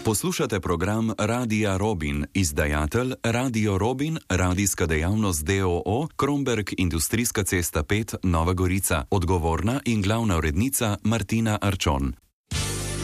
Poslušate program Radia Robin, izdajatelj Radio Robin, radijska dejavnost d.o.o., Kromberk, Industrijska cesta 5, Nova Gorica. Odgovorna in glavna urednica Martina Arčon.